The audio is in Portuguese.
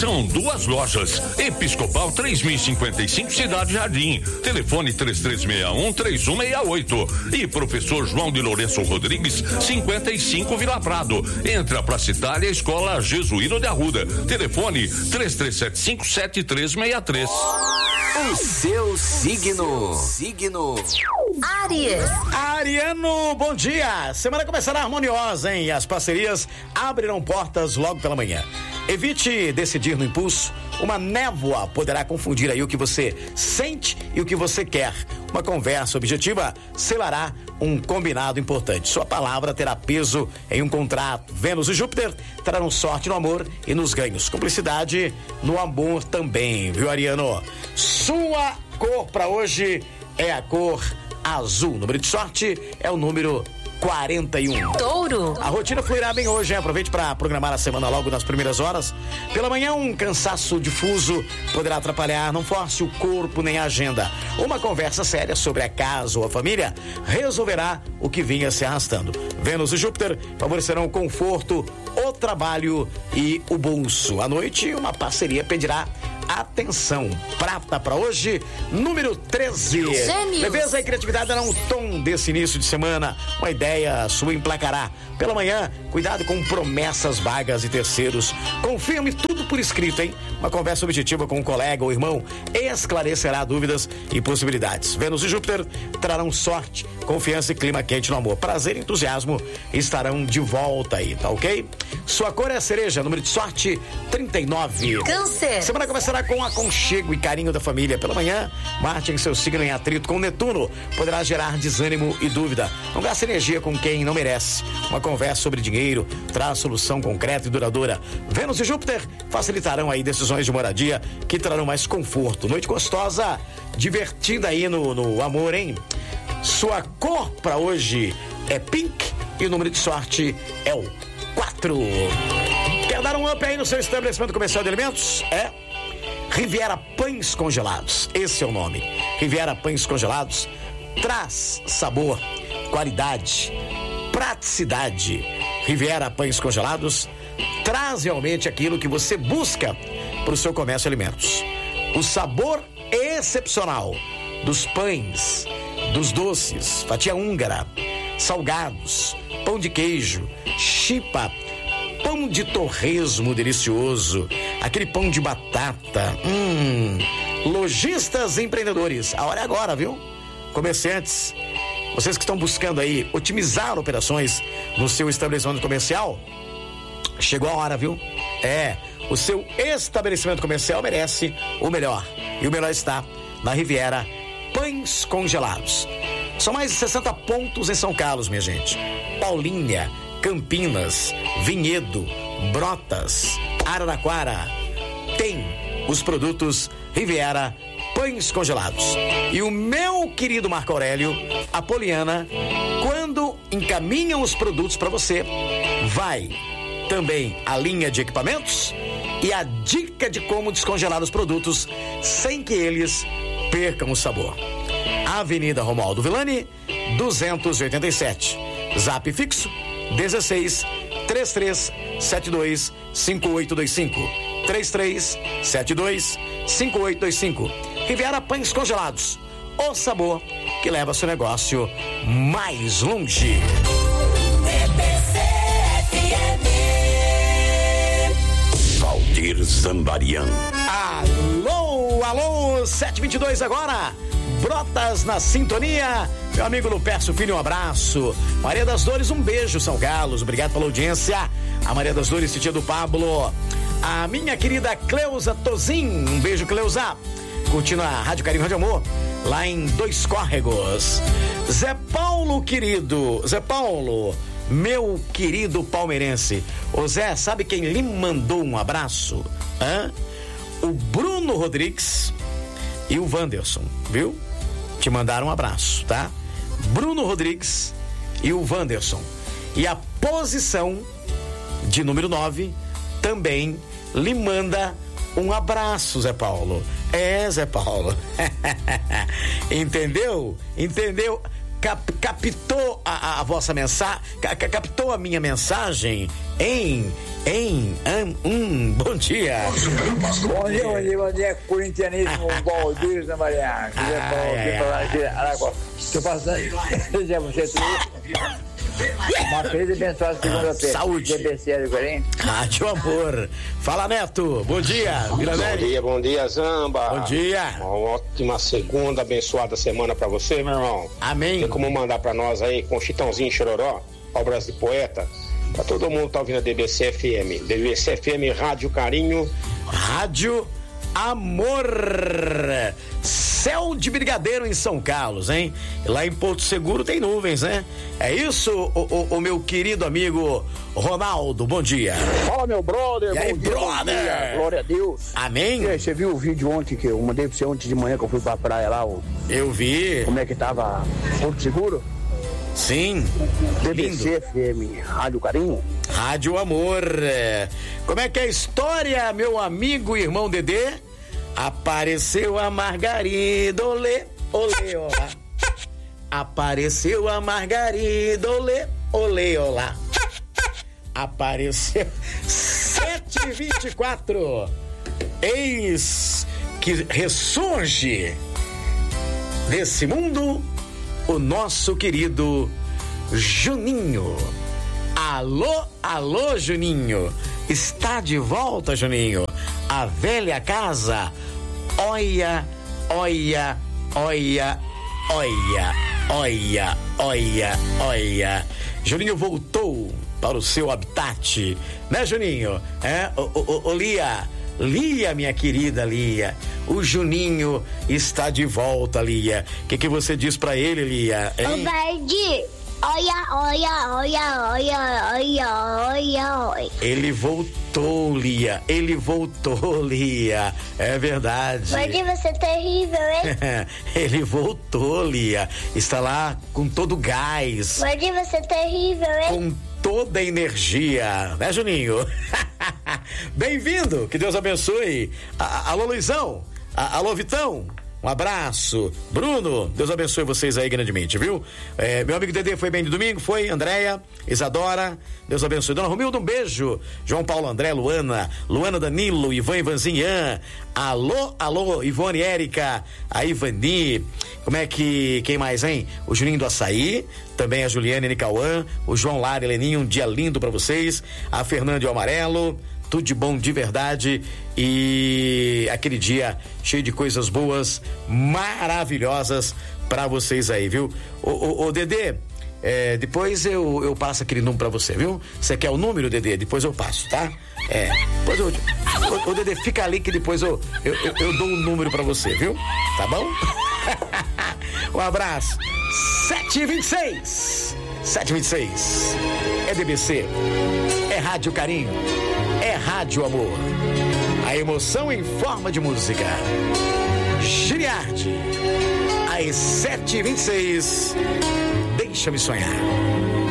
São 2 lojas. Episcopal 3055, Cidade Jardim. Telefone 3361-3168. E Professor João de Lourenço Rodrigues, 55, Vila Prado. Entra pra Citália, Escola Jesuíno de Arruda. Telefone 3375-7363. O seu signo. Áries. Ariano, bom dia. Semana começará harmoniosa, hein? As parcerias abrirão portas logo pela manhã. Evite decidir no impulso. Uma névoa poderá confundir aí o que você sente e o que você quer. Uma conversa objetiva selará um combinado importante. Sua palavra terá peso em um contrato. Vênus e Júpiter trarão sorte no amor e nos ganhos. Cumplicidade no amor também, viu, Ariano? Sua cor para hoje é a cor azul. Número de sorte é o número 41. Touro. A rotina fluirá bem hoje, hein? Aproveite para programar a semana logo nas primeiras horas. Pela manhã, um cansaço difuso poderá atrapalhar. Não force o corpo nem a agenda. Uma conversa séria sobre a casa ou a família resolverá o que vinha se arrastando. Vênus e Júpiter favorecerão o conforto, o trabalho e o bolso. À noite, uma parceria pedirá atenção. Prata para hoje, número 13. Gêmeos. Leveza e criatividade darão um tom desse início de semana. Uma ideia sua emplacará. Pela manhã, cuidado com promessas vagas e terceiros. Confirme tudo por escrito, hein? Uma conversa objetiva com um colega ou irmão esclarecerá dúvidas e possibilidades. Vênus e Júpiter trarão sorte, confiança e clima quente no amor. Prazer e entusiasmo estarão de volta aí, tá ok? Sua cor é a cereja, número de sorte 39. Câncer. Semana começará com aconchego e carinho da família. Pela manhã, Marte em seu signo em atrito com Netuno poderá gerar desânimo e dúvida. Não gaste energia com quem não merece. Uma conversa sobre dinheiro traz solução concreta e duradoura. Vênus e Júpiter facilitarão aí decisões de moradia que trarão mais conforto. Noite gostosa, divertida aí no amor, hein? Sua cor para hoje é pink e o número de sorte é o 4. Quer dar um up aí no seu estabelecimento comercial de alimentos? É Riviera Pães Congelados. Esse é o nome. Riviera Pães Congelados traz sabor, qualidade, praticidade. Riviera Pães Congelados traz realmente aquilo que você busca para o seu comércio de alimentos. O sabor excepcional dos pães, dos doces, fatia húngara, salgados, pão de queijo, chipa, pão de torresmo delicioso, aquele pão de batata. Lojistas e empreendedores, a hora é agora, viu? Comerciantes, vocês que estão buscando aí otimizar operações no seu estabelecimento comercial, chegou a hora, viu? O seu estabelecimento comercial merece o melhor. E o melhor está na Riviera Pães Congelados. São mais de 60 pontos em São Carlos, minha gente. Paulínia, Campinas, Vinhedo, Brotas, Araraquara. Tem os produtos Riviera Pães Congelados. E o meu querido Marco Aurélio, a Poliana, quando encaminham os produtos para você, vai também a linha de equipamentos e a dica de como descongelar os produtos sem que eles percam o sabor. Avenida Romualdo Villani, 287. Zap fixo 16 33 72 5825. 33 72 5825. Riviera Pães Congelados. O sabor que leva seu negócio mais longe. Valdir Zambarian. Alô, 722 agora. Brotas na sintonia. Meu amigo Lupercio Filho, um abraço. Maria das Dores, um beijo, São Carlos. Obrigado pela audiência. A Maria das Dores, tia do Pablo. A minha querida Cleusa Tozin, um beijo, Cleusa. Curtindo a Rádio Carinho, Rádio Amor, lá em Dois Córregos. Zé Paulo, querido. Zé Paulo, meu querido palmeirense. Ô Zé, sabe quem lhe mandou um abraço? O Bruno Rodrigues e o Wanderson, viu? Te mandaram um abraço, tá? Bruno Rodrigues e o Wanderson. E a posição de número 9 também lhe manda um abraço, Zé Paulo. Zé Paulo. Entendeu? Captou a vossa mensagem? Captou a minha mensagem? Bom dia. Bom dia, corintianismo, Valdir, né, Mariana? Estou passando desejar você tudo. Uma feliz e abençoada segunda-feira. Saúde. DBC, Rádio Amor. Fala, Neto. Bom dia, Milanelli. Bom dia, Zamba. Bom dia. Uma ótima segunda, abençoada semana pra você, meu irmão. Amém. Tem como mandar pra nós aí, com Chitãozinho e Chororó, obras de poeta, pra todo mundo tá ouvindo a DBC FM. DBC FM, Rádio Carinho. Rádio Amor. Céu de brigadeiro em São Carlos, hein? Lá em Porto Seguro tem nuvens, né? É isso, o meu querido amigo Ronaldo, bom dia. Fala, meu brother. E aí, brother? Dia. Glória a Deus. Amém? E aí, você viu o vídeo ontem que eu mandei pra você ontem de manhã que eu fui pra praia lá? Eu vi. Como é que tava Porto Seguro? Sim. DBC FM, Rádio Carinho. Rádio Amor. Como é que é a história, meu amigo e irmão Dedê? Apareceu a Margarida, olê, olê, olá. Apareceu a Margarida, olê, olê, olá. Apareceu 7h24. Eis que ressurge desse mundo o nosso querido Juninho. Alô, alô, Juninho. Está de volta, Juninho. A velha casa. Olha, olha, olha, olha, olha, olha, olha. Juninho voltou para o seu habitat, né, Juninho? Lia, Lia, minha querida Lia, o Juninho está de volta, Lia. O que você diz pra ele, Lia? Hein? Ô, Bardi, olha, olha, olha, olha, olha, olha, olha. Ele voltou, Lia, ele voltou, Lia, é verdade. Bardi, você é terrível, hein? Ele voltou, Lia, está lá com todo o gás. Bardi, você é terrível, hein? Com toda a energia, né, Juninho? Bem-vindo, que Deus abençoe. Alô, Luizão, alô, Vitão, um abraço. Bruno, Deus abençoe vocês aí grandemente, viu? Meu amigo Dedê foi bem de domingo, foi? Andréia, Isadora, Deus abençoe. Dona Romilda, um beijo. João Paulo, André, Luana, Danilo, Ivan, Ivanzinhan. Alô, alô, Ivone, Érica, a Ivani. Como é que, quem mais, hein? O Juninho do Açaí, também a Juliane Nicauã, o João Lara, Heleninho, um dia lindo pra vocês. A Fernanda e o Amarelo, tudo de bom de verdade e aquele dia cheio de coisas boas, maravilhosas pra vocês aí, viu? Ô Dedê, depois eu passo aquele número pra você, viu? Você quer o número, Dedê? Depois eu passo, tá? Depois ô Dedê, fica ali que depois eu dou um número pra você, viu? Tá bom? Um abraço. 7h26. 7h26. É DBC. É Rádio Carinho. É Rádio Amor. A emoção em forma de música. Giliardi. Às 7h26. Deixa-me sonhar.